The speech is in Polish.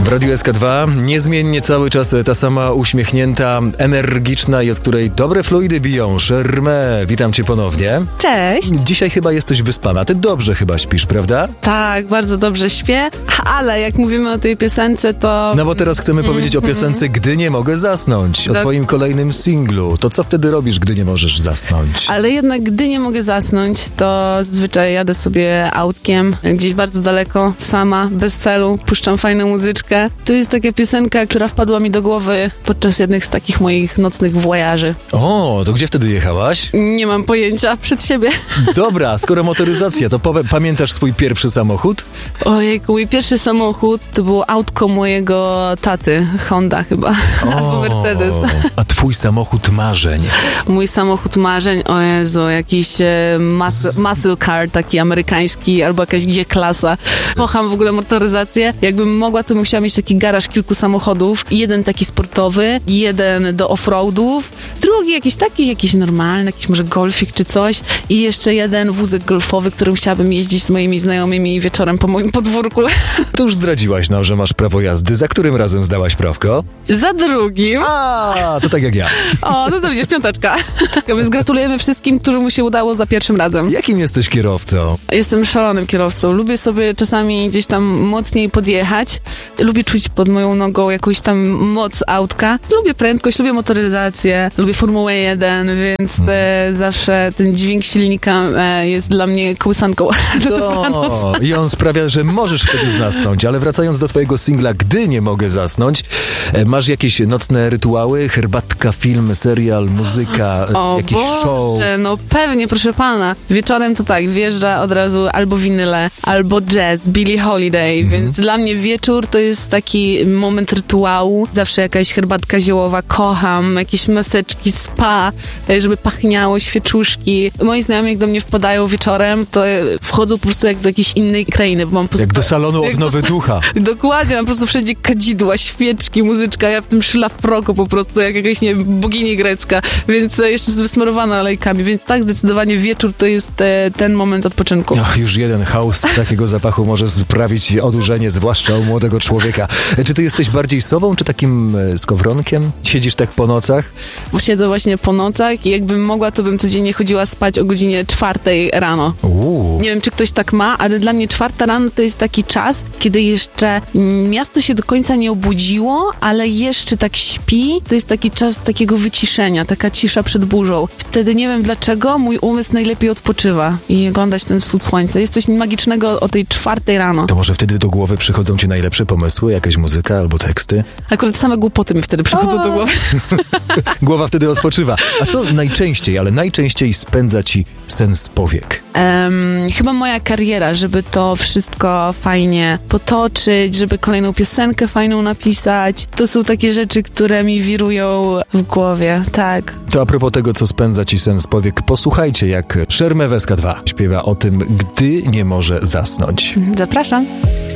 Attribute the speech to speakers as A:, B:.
A: W Radiu SK2 niezmiennie cały czas ta sama uśmiechnięta, energiczna i od której dobre fluidy biją. Shermé, witam cię ponownie.
B: Cześć.
A: Dzisiaj chyba jesteś wyspana. Ty dobrze chyba śpisz, prawda?
B: Tak, bardzo dobrze śpię, ale jak mówimy o tej piosence, to...
A: No bo teraz chcemy powiedzieć o piosence Gdy nie mogę zasnąć, o twoim kolejnym singlu. To co wtedy robisz, gdy nie możesz zasnąć?
B: Ale jednak gdy nie mogę zasnąć, to zazwyczaj jadę sobie autkiem gdzieś bardzo daleko, sama, bez celu, puszczam fajną muzyczkę. To jest taka piosenka, która wpadła mi do głowy podczas jednych z takich moich nocnych wojaży.
A: O, to gdzie wtedy jechałaś?
B: Nie mam pojęcia, przed siebie.
A: Dobra, skoro motoryzacja, to pamiętasz swój pierwszy samochód?
B: Ojejku, mój pierwszy samochód to było autko mojego taty, Honda chyba, albo Mercedes.
A: A twój samochód marzeń?
B: Mój samochód marzeń, o Jezu, jakiś muscle car taki amerykański, albo jakaś G-klasa. Kocham w ogóle motoryzację. Jakbym mogła, to bym chciała mieć taki garaż kilku samochodów. Jeden taki sportowy, jeden do offroadów, drugi jakiś normalny, jakiś może golfik czy coś i jeszcze jeden wózek golfowy, którym chciałabym jeździć z moimi znajomymi wieczorem po moim podwórku.
A: To już zdradziłaś, że masz prawo jazdy. Za którym razem zdałaś prawko?
B: Za drugim.
A: A, to tak jak ja.
B: O, no to widzisz, piąteczka. Więc gratulujemy wszystkim, którym się udało za pierwszym razem.
A: Jakim jesteś kierowcą?
B: Jestem szalonym kierowcą. Lubię sobie czasami gdzieś tam mocniej podjechać. Lubię czuć pod moją nogą jakąś tam moc autka. Lubię prędkość, lubię motoryzację, lubię Formułę 1, więc zawsze ten dźwięk silnika jest dla mnie kołysanką.
A: No, i on sprawia, że możesz wtedy zasnąć, ale wracając do twojego singla Gdy nie mogę zasnąć, masz jakieś nocne rytuały? Herbatka, film, serial, muzyka, jakiś show?
B: No pewnie, proszę pana. Wieczorem to tak, wjeżdża od razu albo winyle, albo jazz, Billie Holiday, więc dla mnie wieczór to jest taki moment rytuału. Zawsze jakaś herbatka ziołowa, kocham, jakieś maseczki, spa, żeby pachniało, świeczuszki. Moi znajomi jak do mnie wpadają wieczorem, to wchodzą po prostu jak do jakiejś innej krainy, bo mam
A: jak do salonu odnowy ducha.
B: Dokładnie, mam po prostu wszędzie kadzidła, świeczki, muzyczka, ja w tym szlafroku po prostu, jak jakaś, nie wiem, bogini grecka, więc jeszcze wysmarowana olejkami, więc tak, zdecydowanie wieczór to jest ten moment odpoczynku.
A: Już jeden haus takiego zapachu może sprawić odurzenie, zwłaszcza u młodego człowieka. Czy ty jesteś bardziej sobą, czy takim skowronkiem? Siedzisz tak po nocach?
B: Siedzę właśnie po nocach i jakbym mogła, to bym codziennie chodziła spać o godzinie 4 rano. Nie wiem, czy ktoś tak ma, ale dla mnie 4 rano to jest taki czas, kiedy jeszcze miasto się do końca nie obudziło, ale jeszcze tak śpi. To jest taki czas takiego wyciszenia, taka cisza przed burzą. Wtedy nie wiem dlaczego, mój umysł najlepiej odpoczywa i oglądać ten wschód słońca. Jest coś magicznego o tej 4 rano.
A: To może wtedy do głowy przychodzą ci najlepsze pomysły? Jakaś muzyka albo teksty?
B: Akurat same głupoty mi wtedy przychodzą do głowy.
A: Głowa wtedy odpoczywa. A co najczęściej spędza ci sen z powiek?
B: Chyba moja kariera, żeby to wszystko fajnie potoczyć, żeby kolejną piosenkę fajną napisać. To są takie rzeczy, które mi wirują w głowie, tak.
A: To a propos tego, co spędza ci sen z powiek, posłuchajcie, jak Shermé w SK2 śpiewa o tym, gdy nie może zasnąć.
B: Zapraszam.